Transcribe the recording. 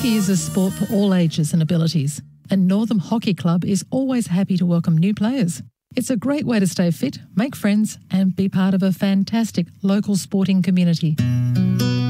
Hockey is a sport for all ages and abilities, and Northam Hockey Club is always happy to welcome new players. It's a great way to stay fit, make friends, and be part of a fantastic local sporting community.